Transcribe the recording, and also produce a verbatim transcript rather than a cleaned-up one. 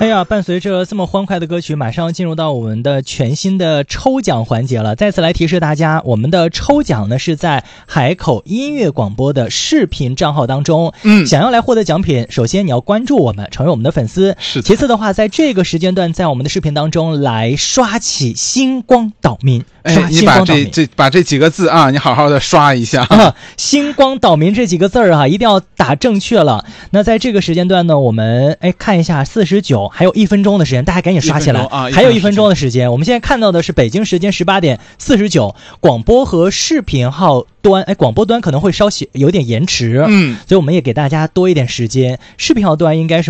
哎呀，伴随着这么欢快的歌曲，马上进入到我们的全新的抽奖环节了。再次来提示大家，我们的抽奖呢是在海口音乐广播的视频账号当中。嗯，想要来获得奖品，首先你要关注我们，成为我们的粉丝。 是的。 其次的话，在这个时间段，在我们的视频当中来刷起星光岛民。 哎，你把这这把这几个字啊，你好好的刷一下啊！星光岛民这几个字儿哈，一定要打正确了。那在这个时间段呢，我们哎看一下四十九，还有一分钟的时间，大家赶紧刷起来啊！ 还有一分钟的时间，我们现在看到的是北京时间十八点四十九，广播和视频号端，哎，广播端可能会稍许有点延迟，嗯，所以我们也给大家多一点时间，视频号端应该是